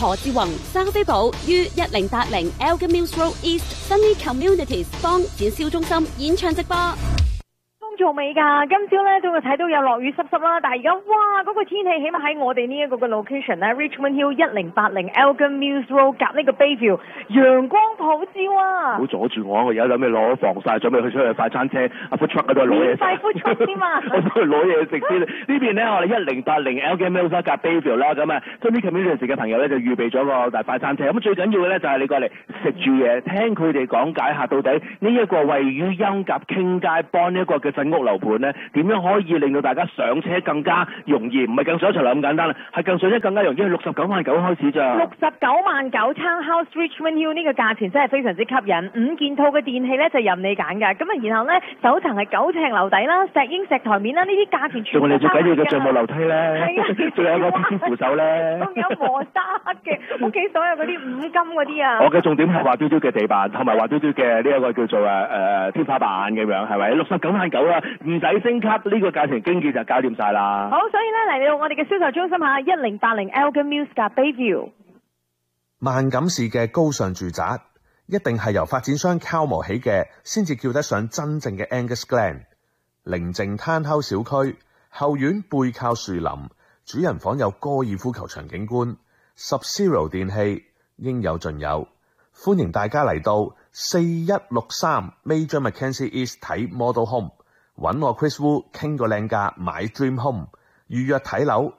何志宏、沙菲堡於1080 Elgin Mills Road East Sunny Communities 幫展銷中心演唱直播。 做未㗎？今朝咧都會睇到有落雨濕濕啦，但係而家哇嗰個天氣，起碼喺我哋呢一個嘅 location 咧 ，Richmond Hill 1080 Elgin Mills Road 夾呢個 Bayview， 陽光普照啊！ 唔好阻住我，我而家諗住攞防曬，準備去出去快餐車food truck 嗰度攞嘢。 免費 food truck 添嘛！ 我去攞嘢食先。呢邊咧我哋1080 Elgin Mills 夾 Bayview 啦，咁啊，將啲 community 嘅朋友咧就預備咗個大快餐車。咁最緊要嘅咧就係你過嚟食住嘢，聽佢哋講解下到底呢一個位於音夾 King 街幫呢一個嘅新屋樓盤咧，點樣可以令到大家上車更加容易？唔係更上一層樓咁簡單啦，係更上車更加容易。係69.9萬開始咋？69.9萬Townhouse Richmond Hill 呢個價錢真係非常之吸引，5件套嘅電器咧就任你揀㗎。咁啊，然後咧首層係9尺樓底啦，石英石台面啦，呢啲價錢全部包埋㗎。仲有最緊要嘅橡木樓梯咧，仲有個 PC 扶手咧，仲有磨砂嘅屋企所有嗰啲五金嗰啲啊。我嘅重點係滑嘟嘟嘅地板，同埋滑嘟嘟嘅呢一個叫做天花板咁樣，係咪？69.9萬唔使升級，呢個價錢經紀就搞掂晒啦。好，所以咧嚟到我哋嘅銷售中心下1080 Elgin Mills 夾 Bayview。 萬錦市嘅高尚住宅一定係由發展商敲磨起嘅，先至叫得上真正嘅 Angus Glen。寧靜攤口小區，後院背靠樹林，主人房有高爾夫球場景觀，Sub-Zero 電器應有盡有。歡迎大家嚟到4163 Major Mackenzie East 睇 Model Home， 揾我 Chris Wu 傾個靚價買 Dream Home， 預約睇樓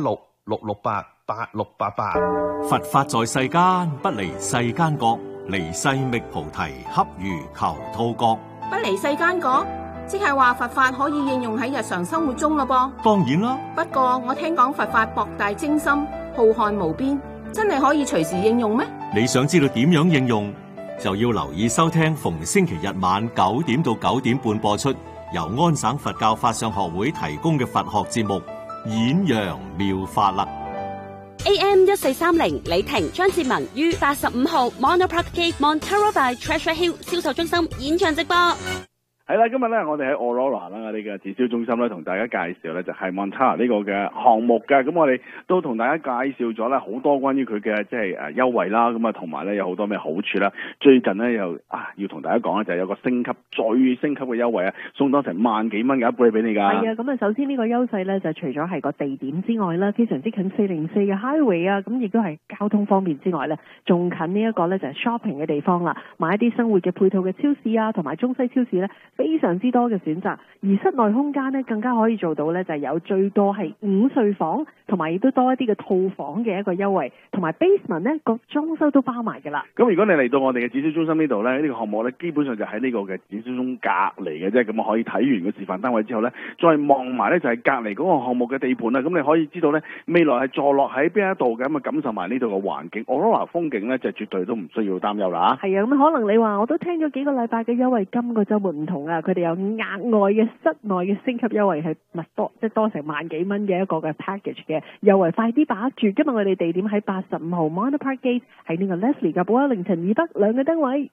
416-668-8688。 佛法在世間，不離世間覺，離世覓菩提，恰如求兔角。 不離世間覺，即係話佛法可以應用喺日常生活中咯噃。 當然啦， 不過我聽講佛法博大精深，浩瀚無邊，真係可以隨時應用咩？ 你想知道點樣應用，就要留意收聽逢星期日晚9點到9點半播出，由安省佛教法相學會提供嘅佛學節目《演揚妙法》啦。 AM 1430李婷張志文於85號 Monopark Gate Montara by Treasure Hill 銷售中心演唱直播。 係啦，今日咧我哋喺 Aurora 啦，我哋嘅展銷中心咧，同大家介紹咧就係 Montara 呢個嘅項目嘅。咁我哋都同大家介紹咗咧好多關於佢嘅即係優惠啦，咁啊同埋咧有好多咩好處啦。最近咧又要同大家講咧，就係有個升級再升級嘅優惠啊，送多成萬幾蚊嘅一杯俾你㗎。 係啊，咁啊首先呢個優勢咧就除咗係個地點之外啦，非常之近404嘅 Highway 啊，咁亦都係交通方面之外咧，仲近呢一個咧就係 shopping 嘅地方啦，買一啲生活嘅配套嘅超市啊，同埋中西超市咧。非常之多嘅選擇，而室內空間咧更加可以做到咧，就係有最多係5睡房，同埋亦都多一啲嘅套房嘅一個優惠，同埋 basement 咧個裝修都包埋㗎啦。咁如果你嚟到我哋嘅展銷中心呢度咧，呢個項目咧基本上就喺呢個嘅展銷中隔離嘅啫，咁啊可以睇完個示範單位之後咧，再望埋咧就係隔離嗰個項目嘅地盤啦，咁你可以知道咧未來係坐落喺邊一度嘅，咁啊感受埋呢度嘅環境，Aurora 風景咧就絕對都唔需要擔憂啦。係啊，咁可能你話我都聽咗幾個禮拜嘅優惠，今個週末唔同啊，佢哋有額外嘅室內嘅升級優惠係多，即係多成萬幾蚊嘅一個嘅 package 嘅優惠，快啲把握住！今日我哋地點喺85號 Monopark Gate， 喺呢個 Leslie 嘅Wellington以北2個燈位。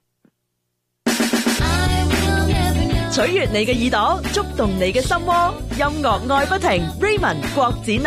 取悅你嘅耳朵，觸動你嘅心窩，音樂愛不停 ，Raymond 郭展